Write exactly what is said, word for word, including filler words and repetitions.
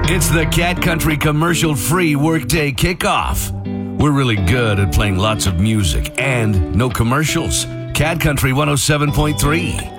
It's the Cat Country commercial-free workday kickoff. We're really good at playing lots of music and no commercials. Cat Country one oh seven point three.